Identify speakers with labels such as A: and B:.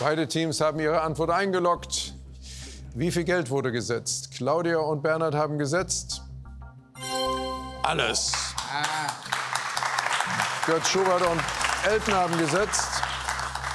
A: Beide Teams haben ihre Antwort eingeloggt. Wie viel Geld wurde gesetzt? Claudia und Bernhard haben gesetzt. Alles. Götz, Schubert und Elton haben gesetzt.